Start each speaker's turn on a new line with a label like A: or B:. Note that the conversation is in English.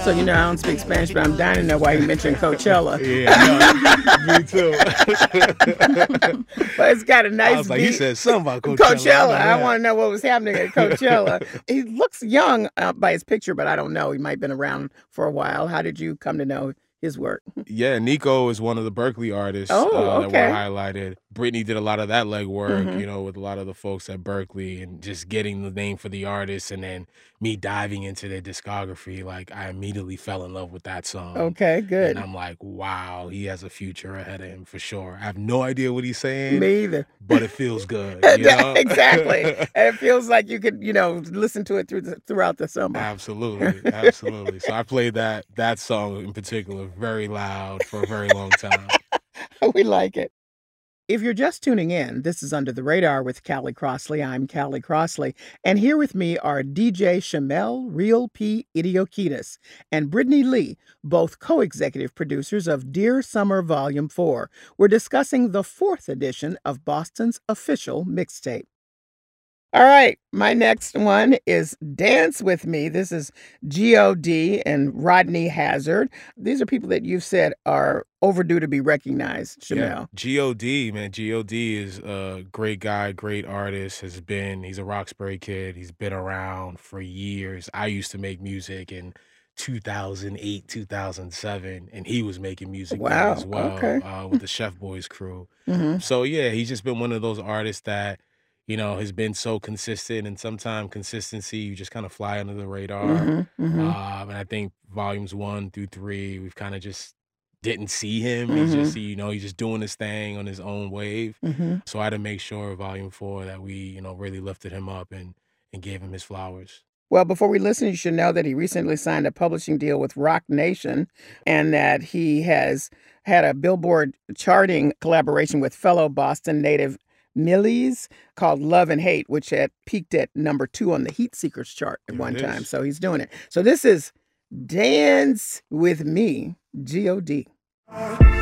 A: So, I don't speak Spanish, but I'm dying to know why you mentioned Coachella.
B: Yeah, no, me too.
A: But it's got a nice
B: I was like,
A: beat.
B: he said something about Coachella.
A: Coachella. I want to know what was happening at Coachella. He looks young by his picture, but I don't know. He might have been around for a while. How did you come to know his work?
B: Yeah, Nico is one of the Berkeley artists
A: Oh,
B: that were
A: okay.
B: highlighted. Brittany did a lot of that legwork,
A: Mhm.
B: with a lot of the folks at Berkeley and just getting the name for the artist. And then me diving into their discography, like I immediately fell in love with that song.
A: Okay,
B: And
A: good.
B: I'm like, wow, he has a future ahead of him for sure. I have no idea what he's saying,
A: Me either.
B: but it feels good,
A: Exactly. And it feels like you could, listen to it throughout the summer.
B: Absolutely, absolutely. So I played that song in particular very loud for a very long time.
A: We like it. If you're just tuning in, this is Under the Radar with Callie Crossley. I'm Callie Crossley, and here with me are DJ Shamel Real P. Idiokitis and Brittany Lee, both co-executive producers of Dear Summer Volume 4. We're discussing the 4th edition of Boston's official mixtape. All right, my next one is Dance With Me. This is G.O.D. and Rodney Hazard. These are people that you've said are overdue to be recognized,
B: Yeah,
A: Shamel.
B: G.O.D., man. G.O.D. is a great guy, great artist, he's a Roxbury kid. He's been around for years. I used to make music in 2008, 2007, and he was making music then as
A: Wow,
B: well
A: okay.
B: with the Chef Boys crew.
A: Mhm,
B: So, yeah, he's just been one of those artists that, has been so consistent, and sometimes consistency, you just kind of fly under the radar.
A: mhm, mhm,
B: And I think volumes 1 through 3, we've kind of just didn't see him.
A: mhm,
B: He's just doing his thing on his own wave.
A: mhm.
B: So I had to make sure volume 4 that we, really lifted him up and gave him his flowers.
A: Well, before we listen, you should know that he recently signed a publishing deal with Rock Nation and that he has had a Billboard charting collaboration with fellow Boston native Millies called Love and Hate, which had peaked at number 2 on the Heat Seekers chart at
B: There
A: one
B: it
A: time.
B: is.
A: So he's doing it. So this is Dance With Me, G.O.D.